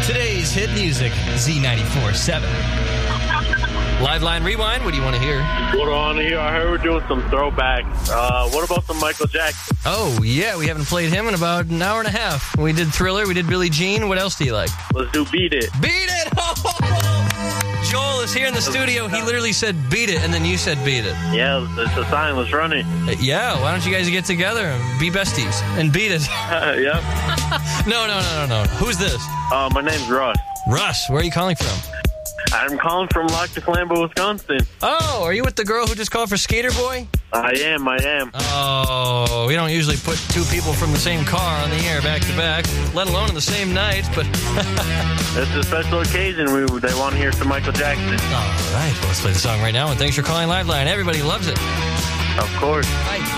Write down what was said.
Today's hit music, Z94.7. Live Line Rewind, what do you want to hear? What do I want to hear? I heard we're doing some throwbacks. What about some Michael Jackson? Oh, yeah, we haven't played him in about an hour and a half. We did Thriller, we did Billie Jean. What else do you like? Let's do Beat It. Beat It! Joel is here in the studio. He literally said beat it, and then you said beat it. Yeah, it's a sign. Let's run it. Yeah, why don't you guys get together and be besties and beat it? Yep. No. Who's this? My name's Russ. Russ, where are you calling from? I'm calling from Lac du Flambeau, Wisconsin. Oh, are you with the girl who just called for Skater Boy? I am. Oh, we don't usually put two people from the same car on the air back to back, let alone in the same night, but... It's a special occasion. They want to hear some Michael Jackson. All right, well, let's play the song right now, and thanks for calling Live Line. Everybody loves it. Of course. Bye.